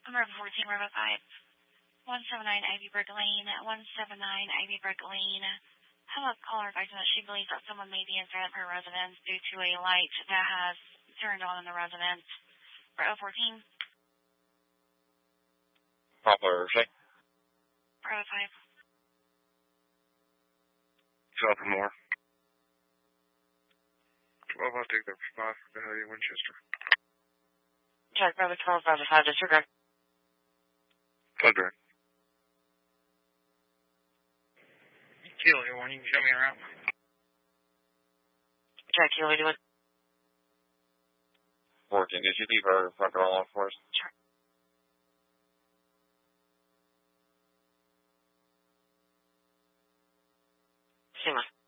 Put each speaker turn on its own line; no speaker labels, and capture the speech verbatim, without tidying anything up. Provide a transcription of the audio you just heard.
River fourteen, River five. one seven nine Ivyberg Lane, one seven nine Ivyberg Lane. Have a caller advising that she believes that someone may be inside of her residence due to a light that has turned on in the residence. For oh fourteen.
Papa, say.
For oh five.
South and more. twelve, I'll take that for five for the Howdy Winchester.
Check, Brother twelve, Brother five, disregard.
Blood drag.
Kilo, you want you can show me around?
Check, Kilo, do it.
fourteen, did you leave our front door locked for us?
Sure. Sima.